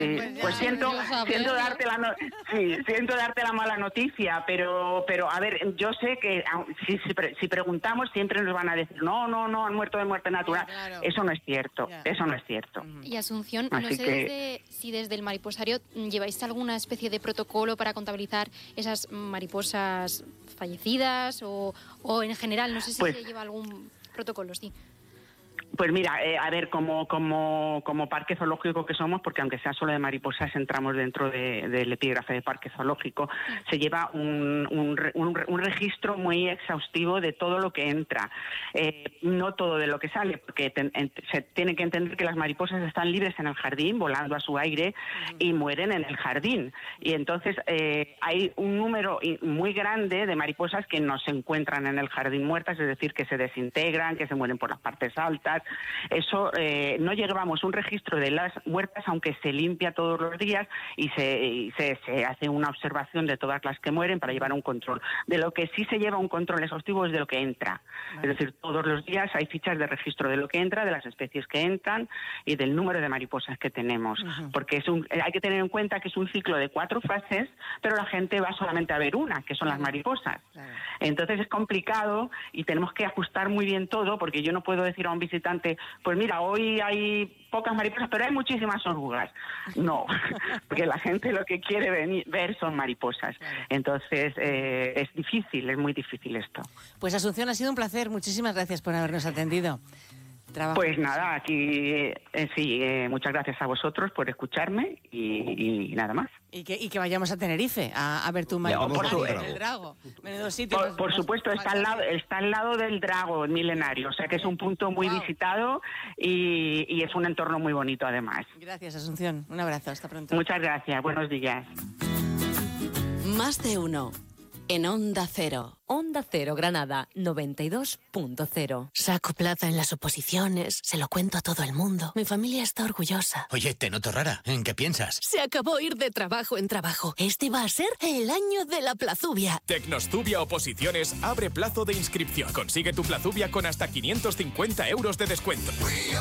Pues siento darte siento darte la mala noticia, pero a ver, yo sé que si preguntamos siempre nos van a decir no, han muerto de muerte natural. Claro. Eso no es cierto, eso no es cierto. Y Asunción, Así no sé si desde el mariposario lleváis alguna especie de protocolo para contabilizar esas mariposas fallecidas o en general, no sé si se lleva algún protocolo, sí. Pues mira, a ver, como parque zoológico que somos, porque aunque sea solo de mariposas entramos dentro del epígrafe de parque zoológico, se lleva un registro muy exhaustivo de todo lo que entra, no todo de lo que sale, porque se tiene que entender que las mariposas están libres en el jardín, volando a su aire, y mueren en el jardín. Y entonces hay un número muy grande de mariposas que no se encuentran en el jardín muertas, es decir, que se desintegran, que se mueren por las partes altas. Eso, no llevamos un registro de las muertas, aunque se limpia todos los días y se hace una observación de todas las que mueren para llevar un control. De lo que sí se lleva un control exhaustivo es de lo que entra. Vale. Es decir, todos los días hay fichas de registro de lo que entra, de las especies que entran y del número de mariposas que tenemos. Porque hay que tener en cuenta que es un ciclo de 4 fases, pero la gente va solamente a ver una, que son las mariposas. Claro. Entonces es complicado y tenemos que ajustar muy bien todo, porque yo no puedo decir a un visitante, pues mira, hoy hay pocas mariposas, pero hay muchísimas orugas. No, porque la gente lo que quiere ver son mariposas. Entonces es muy difícil esto. Pues Asunción, ha sido un placer. Muchísimas gracias por habernos atendido. Pues nada, aquí muchas gracias a vosotros por escucharme y nada más. Y que vayamos a Tenerife a ver tu mariposa el Drago. Menudo sitio. Por supuesto, está al lado del Drago milenario, o sea que es un punto muy visitado y es un entorno muy bonito además. Gracias, Asunción. Un abrazo, hasta pronto. Muchas gracias, buenos días. Más de uno. En Onda Cero. Onda Cero Granada 92.0. Saco plaza en las oposiciones, se lo cuento a todo el mundo. Mi familia está orgullosa. Oye, te noto rara. ¿En qué piensas? Se acabó ir de trabajo en trabajo. Este va a ser el año de la plazubia. Tecnostubia Oposiciones abre plazo de inscripción. Consigue tu plazubia con hasta 550 euros de descuento.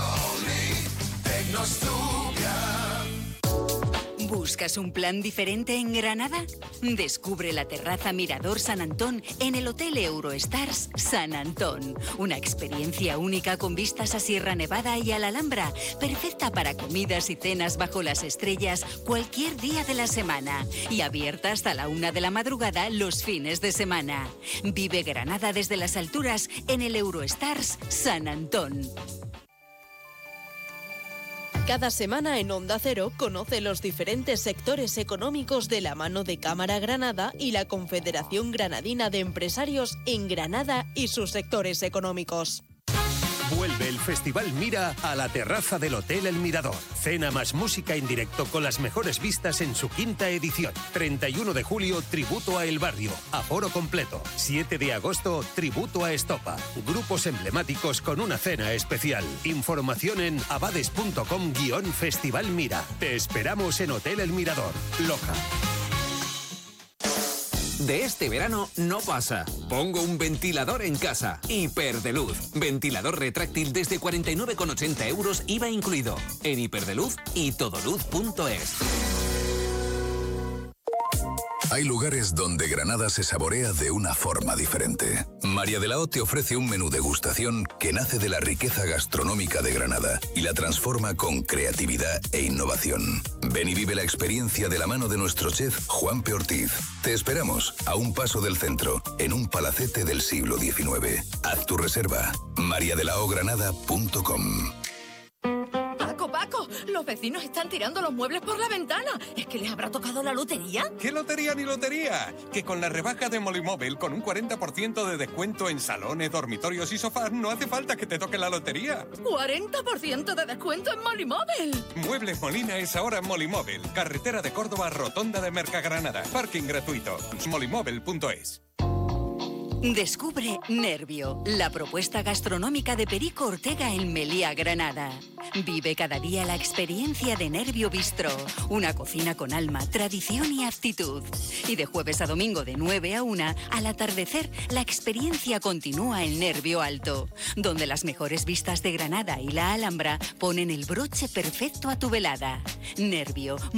¿Buscas un plan diferente en Granada? Descubre la terraza Mirador San Antón en el Hotel Eurostars San Antón. Una experiencia única con vistas a Sierra Nevada y a la Alhambra, perfecta para comidas y cenas bajo las estrellas cualquier día de la semana y abierta hasta la 1 de la madrugada los fines de semana. Vive Granada desde las alturas en el Eurostars San Antón. Cada semana en Onda Cero conoce los diferentes sectores económicos de la mano de Cámara Granada y la Confederación Granadina de Empresarios en Granada y sus sectores económicos. Vuelve el Festival Mira a la terraza del Hotel El Mirador. Cena más música en directo con las mejores vistas en su 5ª edición. 31 de julio, tributo a El Barrio. Aforo completo. 7 de agosto, tributo a Estopa. Grupos emblemáticos con una cena especial. Información en abades.com/Festival Mira. Te esperamos en Hotel El Mirador, Loja. De este verano no pasa. Pongo un ventilador en casa. Hiperdeluz. Ventilador retráctil desde 49,80 euros, IVA incluido. En Hiperdeluz y todoluz.es. Hay lugares donde Granada se saborea de una forma diferente. María de la O te ofrece un menú degustación que nace de la riqueza gastronómica de Granada y la transforma con creatividad e innovación. Ven y vive la experiencia de la mano de nuestro chef Juanpe Ortiz. Te esperamos a un paso del centro, en un palacete del siglo XIX. Haz tu reserva. mariadelaogranada.com. Paco, los vecinos están tirando los muebles por la ventana. ¿Es que les habrá tocado la lotería? ¿Qué lotería ni lotería? Que con la rebaja de Molimóvil, con un 40% de descuento en salones, dormitorios y sofás, no hace falta que te toque la lotería. ¡40% de descuento en Molimóvil! Muebles Molina es ahora en Molimóvil. Carretera de Córdoba, Rotonda de Mercagranada. Parking gratuito. Molimóvil.es. Descubre Nervio, la propuesta gastronómica de Perico Ortega en Melía, Granada. Vive cada día la experiencia de Nervio Bistró, una cocina con alma, tradición y aptitud. Y de jueves a domingo de 9 a 1, al atardecer, la experiencia continúa en Nervio Alto, donde las mejores vistas de Granada y la Alhambra ponen el broche perfecto a tu velada. Nervio,